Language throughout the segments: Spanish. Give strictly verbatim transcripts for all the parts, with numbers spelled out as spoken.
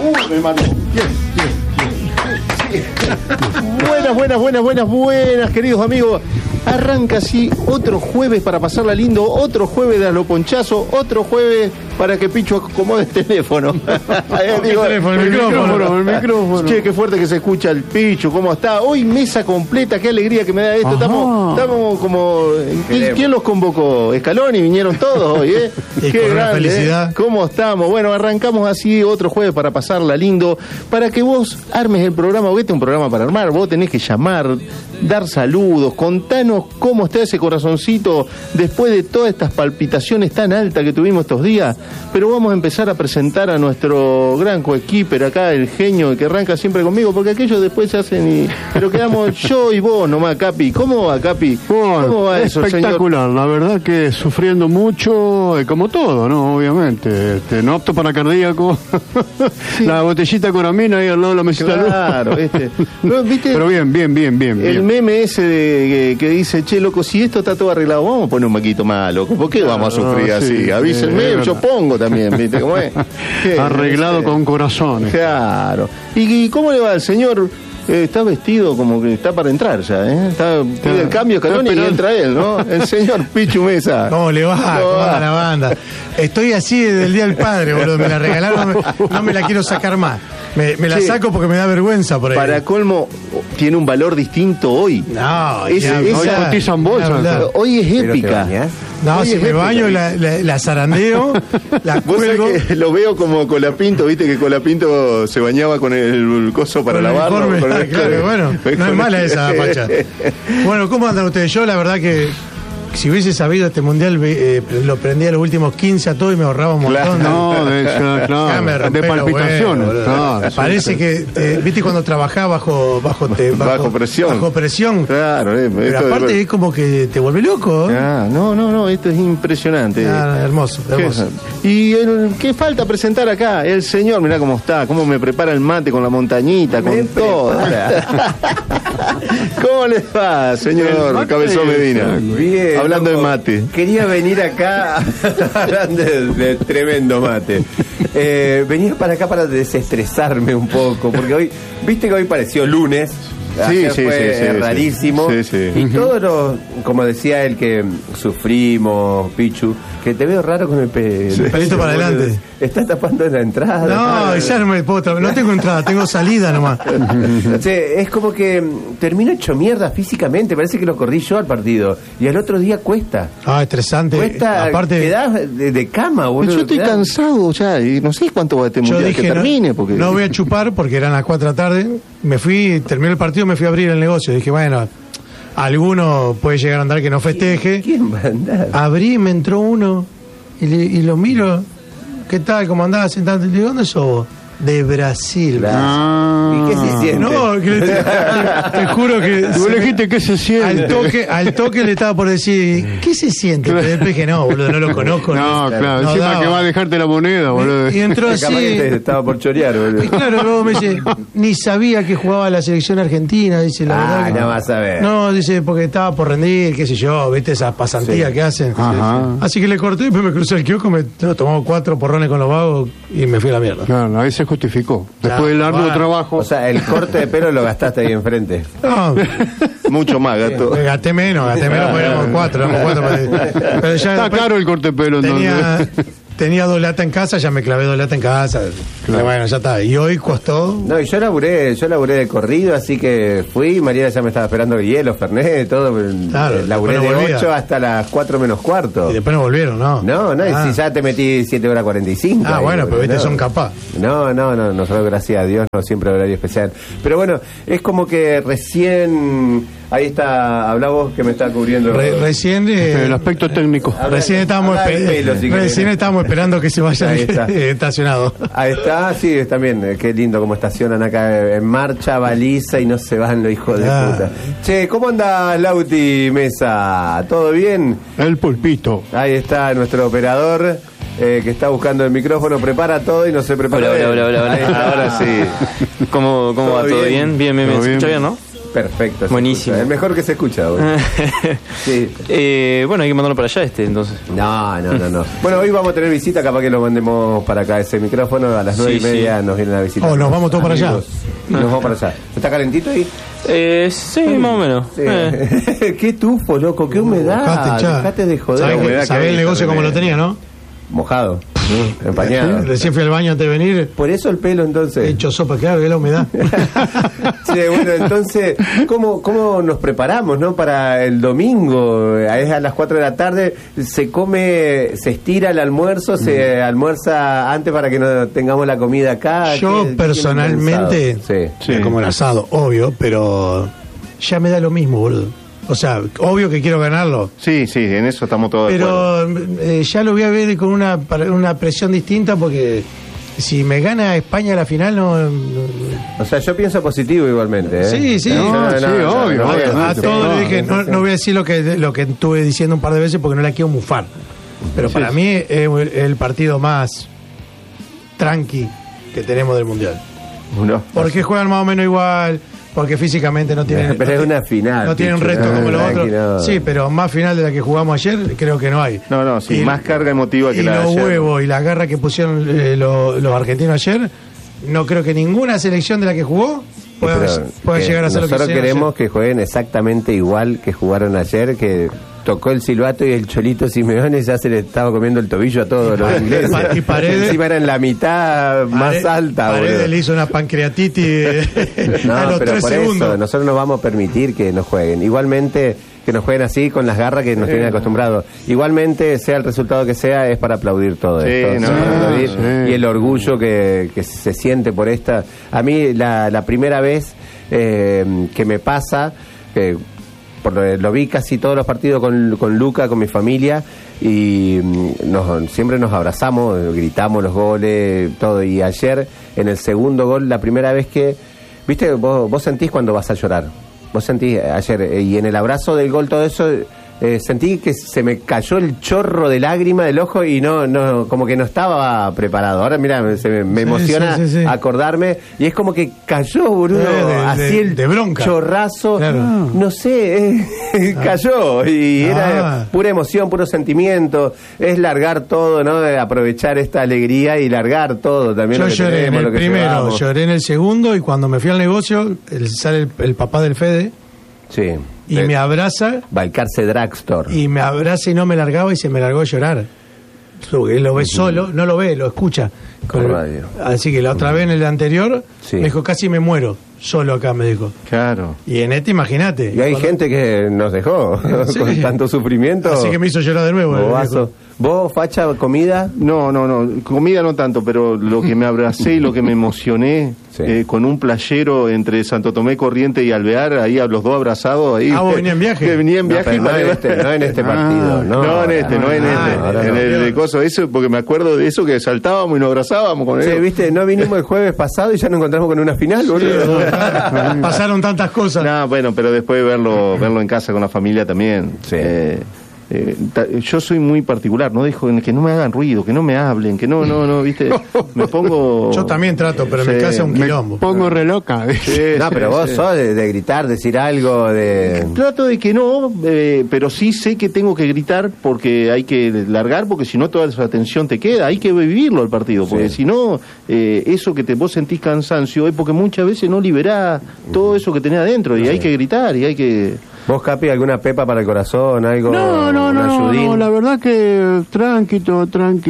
Uh, me mató. Bien, bien. Buenas, buenas, buenas, buenas, buenas, queridos amigos. Arranca así otro jueves para pasarla lindo, otro jueves de a lo ponchazo, otro jueves para que Pichu acomode el teléfono. Digo, el teléfono, el, el micrófono, micrófono, el micrófono. Che, qué fuerte que se escucha el Pichu, ¿cómo está? Hoy mesa completa, qué alegría que me da esto. Estamos, estamos como... ¿Quién, ¿Quién los convocó? Scaloni, vinieron todos hoy, ¿eh? Qué grande, felicidad. ¿eh? ¿Cómo estamos? Bueno, arrancamos así otro jueves para pasarla lindo, para que vos armes el programa, porque este es un programa para armar, vos tenés que llamar, dar saludos, contanos cómo está ese corazoncito después de todas estas palpitaciones tan altas que tuvimos estos días. Pero vamos a empezar a presentar a nuestro gran coequiper acá, el genio que arranca siempre conmigo, porque aquellos después se hacen y... pero quedamos yo y vos nomás, Capi. ¿Cómo va, Capi? Bueno, ¿Cómo va eso, espectacular, señor? La verdad que sufriendo mucho, como todo, ¿no? Obviamente, este, no apto para cardíaco. Sí. La botellita con amina ahí al lado de la mesita. Claro, este. Pero, ¿viste? Pero bien, bien, bien, bien. El bien. meme ese de, que, que dice, che, loco, si esto está todo arreglado, vamos a poner un maquito más, loco. ¿Por qué claro, vamos a sufrir no, así? Sí, avísenme, sí, yo pongo también, ¿viste cómo es? Arreglado ¿Qué? Con corazones. Claro. ¿Y, y cómo le va el señor? Eh, está vestido como que está para entrar ya, ¿eh? Está, pide el cambio Scaloni y entra él, ¿no? El señor Pichu Mesa. ¿Cómo le va? ¿Cómo, ¿Cómo va la banda? Estoy así desde el Día del Padre, boludo. Me la regalaron, no me, no me la quiero sacar más. Me, me la sí. saco porque me da vergüenza por ahí. Para colmo, tiene un valor distinto hoy. No, es, ya, esa, hoy cotizan bolsa. Hoy es épica. No, hoy si me épica. baño, la, la, la zarandeo, la cuelgo. Que lo veo como Colapinto, viste que Colapinto se bañaba con el coso para lavarlo. Con el, claro, bueno, no es mala esa, Pacha. Bueno, ¿cómo andan ustedes? Yo la verdad que si hubiese sabido este mundial, eh, lo prendía los últimos quince a todo y me ahorraba un montón. Claro, no, de, claro, de palpitaciones. Bueno, no, parece que, eh, viste, cuando trabajás bajo bajo, te, bajo, bajo presión. Bajo presión. Claro, eh, pero aparte de... es como que te vuelve loco. ¿eh? Ah, no, no, no, esto es impresionante. Ah, hermoso, hermoso. ¿Qué, y el, qué falta presentar acá? El señor, mirá cómo está, cómo me prepara el mate con la montañita, me con todo. ¿Cómo les va, señor Cabezón Medina? Bien. Hablando de mate. Quería venir acá hablando de, de tremendo mate. Eh, venía para acá para desestresarme un poco, porque hoy, viste que hoy pareció lunes. Sí, sí, fue sí, sí, rarísimo. Sí, sí. Y uh-huh. todos los, como decía él, que sufrimos, Pichu, que te veo raro con el pe- sí. pelito para adelante. Estás tapando la entrada. No, ya no me puedo, no tengo entrada, tengo salida nomás. O sea, es como que termino hecho mierda físicamente, parece que lo corrí yo al partido. Y al otro día cuesta. Ah, estresante. Cuesta, aparte quedás de, de cama, boludo. Yo estoy quedás. cansado ya y no sé cuánto va a tener mundial que termine. Porque... No voy a chupar porque eran las cuatro de la tarde. Me fui, terminé el partido, me fui a abrir el negocio. Dije, bueno, alguno puede llegar a andar que no festeje. ¿Quién va a andar? Abrí, me entró uno y, le, y lo miro. ¿Qué tal? ¿Cómo andás? Sentado. Le digo, ¿dónde sos vos? De Brasil. Ah. ¿Y qué se siente? No, que le, te, te juro que... Vos le dijiste qué se siente. Al toque, al toque le estaba por decir, ¿qué se siente? Pero después dije, no, boludo, no lo conozco. No, no, claro, no encima daba. que va a dejarte la moneda, boludo. Y, y entró así... Te estaba por chorear, boludo. Y claro, luego me dice, ni sabía que jugaba la selección argentina, dice, la ah, verdad. no vas a ver. No, dice, porque estaba por rendir, qué sé yo, viste esa pasantía sí. que hacen. Ajá. Así que le corté, después me crucé el kiosco, me no, tomamos cuatro porrones con los vagos y me fui a la mierda. Claro, ahí se justificó. Después claro, del arduo bueno. trabajo. O sea, el corte de pelo lo gastaste ahí enfrente. No, mucho más, gato. Gasté menos, gasté menos, porque éramos cuatro, éramos cuatro. Pero, pero ya está caro el corte de pelo, tenía, entonces. Tenía dos latas en casa, ya me clavé dos latas en casa. Claro. Bueno, ya está. Y hoy costó. No, y yo laburé, yo laburé de corrido, así que fui, Mariela ya me estaba esperando el hielo, Fernet, todo. Claro, laburé no de volvía. ocho hasta las cuatro menos cuarto. Y después no volvieron, ¿no? No, no, ah. y si ya te metí siete horas cuarenta y cinco. Ah, ahí, bueno, pero viste, no. son capaz. No, no, no, nosotros gracias a Dios no siempre horario especial. Pero bueno, es como que recién, ahí está, habla vos que me está cubriendo. Re, recién... Eh, el aspecto técnico. Habla, recién estábamos, esper pelo, si recién estábamos esperando que se vaya estacionado. Ahí está, sí, también, eh, qué lindo como estacionan acá en marcha, baliza y no se van los hijos de ah. puta. Che, ¿cómo anda Lauti Mesa? ¿Todo bien? El pulpito. Ahí está nuestro operador. Eh, que está buscando el micrófono, prepara todo y no se prepara. Hola, hola, hola, hola, hola. Ahora sí. ¿Cómo, cómo va? ¿Todo bien? Bien, bien, bien. ¿Se escucha bien, no? Perfecto. Buenísimo. El mejor que se escucha. Sí. eh, bueno, hay que mandarlo para allá este, entonces. No, no, no, no. Bueno, hoy vamos a tener visita, capaz que lo mandemos para acá ese micrófono. A las nueve sí, y media sí. nos vienen a visitar. Oh, nos vamos todos para allá. Nos vamos para allá. ¿Está calentito ahí? Eh, sí, sí, más o menos. Sí. Eh. Qué tufo, loco, qué humedad. Dejate de joder. ¿Sabés, ¿sabés el negocio como lo tenía, no? Mojado. ¿no? Empañado. Sí, recién fui al baño antes de venir. Por eso el pelo, entonces. He hecho sopa, claro, que es la humedad. Sí, bueno, entonces, ¿cómo, ¿cómo nos preparamos, no? Para el domingo, es a las cuatro de la tarde, se come, se estira el almuerzo, se mm. almuerza antes para que no tengamos la comida acá. Yo personalmente, sí, sí. como el asado, obvio, pero ya me da lo mismo, boludo. O sea, obvio que quiero ganarlo. Sí, sí, en eso estamos todos de acuerdo. Pero eh, ya lo voy a ver con una, una presión distinta porque si me gana España a la final no... no o sea, yo pienso positivo igualmente, ¿eh? Sí, sí. No, no, sí, no, obvio. No, obvio a todos no, le dije, no, no voy a decir lo que, lo que estuve diciendo un par de veces porque no la quiero mufar. Pero sí, para sí. mí es el partido más tranqui que tenemos del Mundial. No. Porque juegan más o menos igual... Porque físicamente no tienen... Pero no es una final. No tienen reto no, como los otros. No. Sí, pero más final de la que jugamos ayer, creo que no hay. No, no, sí, y, más carga emotiva que y la de ayer. Y los huevos y la garra que pusieron eh, los, los argentinos ayer, no creo que ninguna selección de la que jugó pueda, pero, pueda eh, llegar a ser lo que nosotros queremos ayer. Que jueguen exactamente igual que jugaron ayer, que... Tocó el silbato y el Cholito Simeone ya se le estaba comiendo el tobillo a todos los ingleses. Y Paredes, encima era en la mitad más Paredes, alta. Paredes boludo. Le hizo una pancreatitis no, a los pero tres por segundos. Eso, nosotros no vamos a permitir que nos jueguen. Igualmente, que nos jueguen así, con las garras que nos tienen acostumbrados. Igualmente, sea el resultado que sea, es para aplaudir todo sí, esto. No, para aplaudir. Sí. Y el orgullo que, que se siente por esta. A mí, la, la primera vez eh, que me pasa... Eh, Por lo, lo vi casi todos los partidos con, con Luca, con mi familia, y nos, siempre nos abrazamos, gritamos los goles, todo. Y ayer, en el segundo gol, la primera vez que... ¿Viste? Vos, vos sentís cuando vas a llorar. Vos sentís ayer, y en el abrazo del gol, todo eso... Eh, sentí que se me cayó el chorro de lágrima del ojo y no, no, como que no estaba preparado. Ahora mira, se me, me sí, emociona sí, sí, sí. acordarme y es como que cayó, boludo, eh, de, así de, el de bronca. Chorrazo, claro. no sé, eh, ah. cayó y ah. era pura emoción, puro sentimiento. Es largar todo, ¿no? De aprovechar esta alegría y largar todo también. Yo lo que lloré tenemos, en el lo que primero, llevamos. Lloré en el segundo y cuando me fui al negocio, el, sale el, el papá del Fede. Sí. Y de, me abraza. Balcarce Dragstore. Y me abraza y no me largaba y se me largó a llorar. Él lo ve uh-huh. solo, no lo ve, lo escucha. Con radio. Así que la otra uh-huh. vez en el anterior, sí. me dijo, casi me muero. Solo acá, me dijo. Claro. Y en este, imagínate. Y hay cuando... gente que nos dejó sí. con tanto sufrimiento. Así que me hizo llorar de nuevo. ¿Vos, Facha, comida? No, no, no. Comida no tanto, pero lo que me abracé y lo que me emocioné sí. eh, con un playero entre Santo Tomé, Corriente y Alvear, ahí a los dos abrazados. Ahí, ah, ¿vos venía en viaje? Que venía en viaje. No, no, en este, no en este partido. Ah, no, no en este, no en ah, este. En no, el de coso, eso, porque me acuerdo de eso que saltábamos y nos abrazábamos con él. Sí, viste, no vinimos el jueves pasado y ya nos encontramos con una final, boludo. Sí, pasaron tantas cosas. No, bueno, pero después verlo verlo en casa con la familia también. Sí. Eh, eh, ta, yo soy muy particular, no dejo que no me hagan ruido, que no me hablen, que no, no, no, viste, me pongo... Yo también trato, pero sí, en mi casa es un quilombo. Me pongo re loca. Sí, no, pero vos sí. sos de, de gritar, decir algo, de... Trato de que no, eh, pero sí sé que tengo que gritar porque hay que largar, porque si no toda esa atención te queda, hay que vivirlo el partido, porque sí. si no, eh, eso que te, vos sentís cansancio es porque muchas veces no liberás todo eso que tenés adentro y sí. hay que gritar y hay que... ¿Vos, Capi, alguna pepa para el corazón, algo? No, no, no, no, la verdad que tranqui, todo tranqui.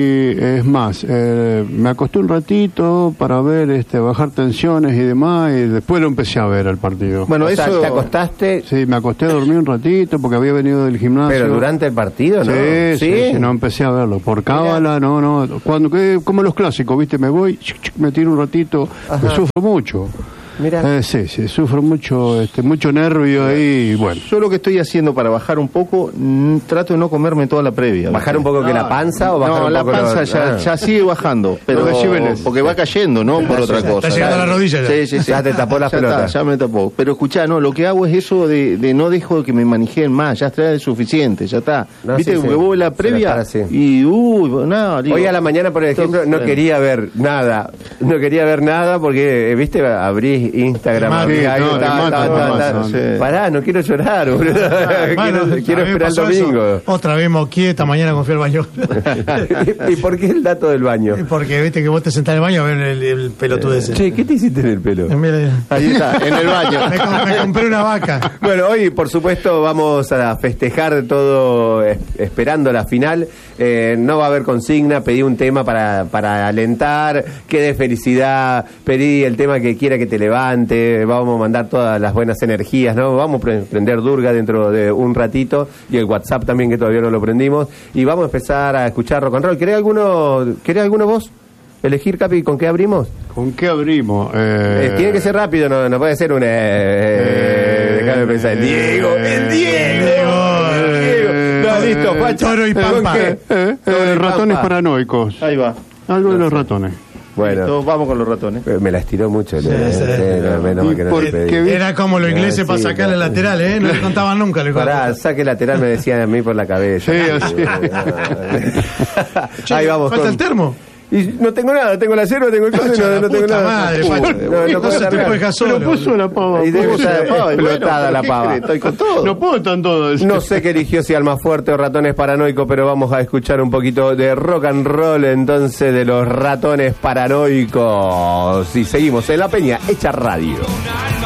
Es más, eh, me acosté un ratito para ver, este, bajar tensiones y demás, y después lo empecé a ver el partido. Bueno, o eso... sea, ¿te acostaste? Sí, me acosté a dormir un ratito porque había venido del gimnasio. ¿Pero durante el partido, no? Sí, sí, sí, sí no, empecé a verlo. Por cábala, no, no. Cuando, que, como los clásicos, ¿viste? Me voy, me tiro un ratito, ajá. me sufro mucho. Mira. Eh, sí, sí, sufro mucho, este, mucho nervio ahí, bueno. Yo lo que estoy haciendo para bajar un poco, n- trato de no comerme toda la previa. ¿Bajar ¿viste? un poco no, que la panza o bajar no, un poco la panza lo... ya, ah. ya sigue bajando, pero porque va cayendo, ¿no? Por otra cosa. Está llegando a la rodilla ya. Sí, sí, sí. Ya te tapó la pelota. Ya me tapó. Pero escuchá, no, lo que hago es eso de, de no dejo que me manejen más, ya está suficiente, ya está. No, ¿viste? Sí, porque sí. vos la previa la para, sí. y uy, nada. Hoy a la mañana, por ejemplo, no quería ver nada. No quería ver nada porque, viste, abrís Instagram. Mate, amiga, no, ta, mate, ta, no, ta, no, ta. no, sí. Pará, no quiero llorar, boludo. Bueno, quiero quiero esperar el domingo. Eso. Otra vez moqué, esta mañana confío al baño. ¿Y por qué el dato del baño? Porque viste que vos te sentás en el baño a ver el, el pelotudo ese. Che, ¿qué te hiciste en el pelo? Ahí está, en el baño. Me, me compré una vaca. Bueno, hoy por supuesto vamos a festejar todo eh, esperando la final. Eh, no va a haber consigna, pedí un tema para, para alentar, que dé felicidad, pedí el tema que quiera que te levante, vamos a mandar todas las buenas energías, ¿no? Vamos a pre- prender Durga dentro de un ratito y el WhatsApp también, que todavía no lo prendimos, y vamos a empezar a escuchar rock and roll. ¿Querés alguno, querés alguno vos? ¿Elegir, Capi, con qué abrimos? ¿Con qué abrimos? Eh... Eh, tiene que ser rápido, no, no puede ser un... Eh, eh, déjame pensar, el Diego, el Diego, el Diego. No, listo, Pacho. Toro y Pampa. Eh, eh, Toro y ratones Pampa. paranoicos. Ahí va. Algo de los ratones. Bueno, Listo, vamos con los ratones. eh, me la estiró mucho. Sí, le- sí. eh, no, menos mal que no ¿Y le por pedí. qué vi- Era como los ingleses Ah, para sí, sacar el claro. lateral, ¿eh? No le contaban nunca. Le Pará, saque lateral, me decían a mí por la cabeza. Sí, así. Che, Ahí vamos. falta con- el termo. Y no tengo nada, tengo la yerba, tengo el coso, Concha no, la no tengo puta nada. madre, Uh, falta- no, no no puedo se te cargar. puede dejar solo. Pero puso la pava. Y debe puso estar la pava. explotada Bueno, la ¿qué pava. crees? Estoy con todo. No puedo tan todo. No sé qué eligió, si Alma Fuerte o Ratones Paranoicos, pero vamos a escuchar un poquito de rock and roll entonces de los Ratones Paranoicos. Y seguimos en La Peña Hecha Radio.